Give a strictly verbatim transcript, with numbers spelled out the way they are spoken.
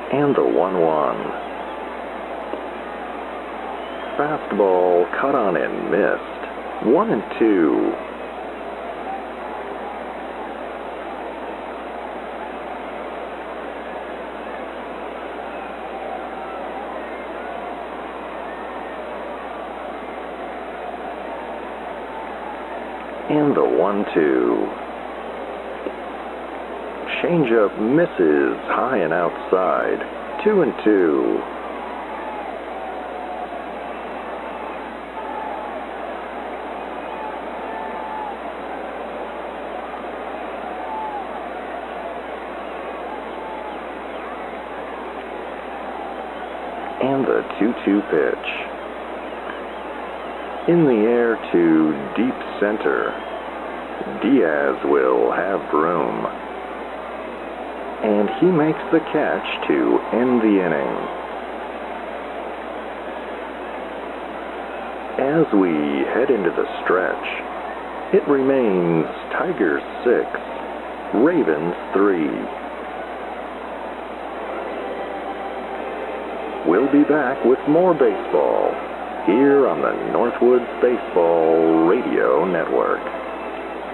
And the one one. Fastball cut on and missed. One and two. And the one two. Changeup misses high and outside. Two and two. And the two two pitch. In the air to deep center. Diaz will have room. And he makes the catch to end the inning. As we head into the stretch, it remains Tigers six, Ravens three. We'll be back with more baseball here on the Northwoods Baseball Radio Network.